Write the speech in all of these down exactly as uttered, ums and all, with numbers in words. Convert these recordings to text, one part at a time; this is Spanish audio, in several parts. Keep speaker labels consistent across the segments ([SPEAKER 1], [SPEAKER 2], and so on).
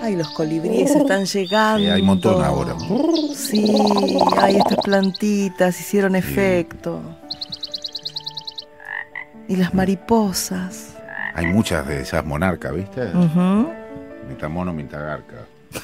[SPEAKER 1] Ay, los colibríes están llegando.
[SPEAKER 2] Sí, hay un montón ahora.
[SPEAKER 1] Sí, ay, estas plantitas hicieron
[SPEAKER 2] Sí.
[SPEAKER 1] efecto. Y las mariposas.
[SPEAKER 2] Hay muchas de esas monarcas, ¿viste?
[SPEAKER 1] Uh-huh.
[SPEAKER 2] Mitad mono, mitad garca.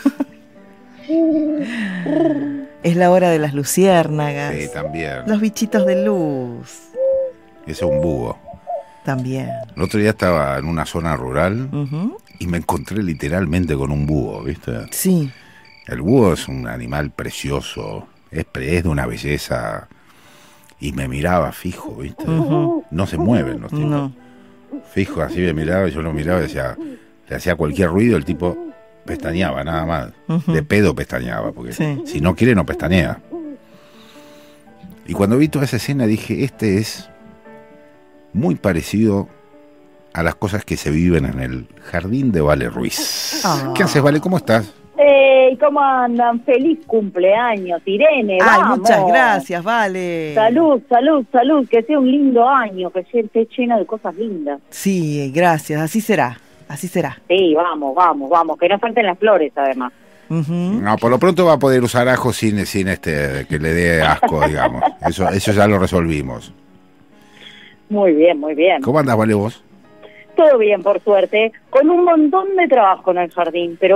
[SPEAKER 1] Es la hora de las luciérnagas.
[SPEAKER 2] Sí, también.
[SPEAKER 1] Los bichitos de luz.
[SPEAKER 2] Ese es un búho.
[SPEAKER 1] También.
[SPEAKER 2] El otro día estaba en una zona rural
[SPEAKER 1] Uh-huh.
[SPEAKER 2] y me encontré literalmente con un búho, ¿viste?
[SPEAKER 1] Sí.
[SPEAKER 2] El búho es un animal precioso, es, pre- es de una belleza, y me miraba fijo, ¿viste?
[SPEAKER 1] Uh-huh.
[SPEAKER 2] No se mueven los tipos.
[SPEAKER 1] No.
[SPEAKER 2] Fijo, así me miraba, y yo lo miraba y decía, le hacía cualquier ruido, el tipo pestañeaba, nada más.
[SPEAKER 1] Uh-huh.
[SPEAKER 2] De pedo pestañeaba, porque
[SPEAKER 1] Sí.
[SPEAKER 2] si no quiere, no pestañea. Y cuando vi toda esa escena dije, este es muy parecido a las cosas que se viven en el jardín de Vale Ruiz.
[SPEAKER 1] Ah.
[SPEAKER 2] ¿Qué haces, Vale? ¿Cómo estás?
[SPEAKER 3] Hey, ¿cómo andan? Feliz cumpleaños, Irene.
[SPEAKER 1] Ay,
[SPEAKER 3] vamos.
[SPEAKER 1] muchas gracias, Vale.
[SPEAKER 3] Salud, salud, salud. Que sea un lindo año, que esté lleno de cosas lindas.
[SPEAKER 1] Sí, gracias. Así será. Así será.
[SPEAKER 3] Sí, vamos, vamos, vamos. Que no falten las flores, además.
[SPEAKER 1] Uh-huh.
[SPEAKER 2] No, por lo pronto va a poder usar ajo sin, sin este que le dé asco, digamos. Eso, eso ya lo resolvimos.
[SPEAKER 3] Muy bien, muy bien.
[SPEAKER 2] ¿Cómo andás, Vale, vos?
[SPEAKER 3] Todo bien, por suerte. Con un montón de trabajo en el jardín, pero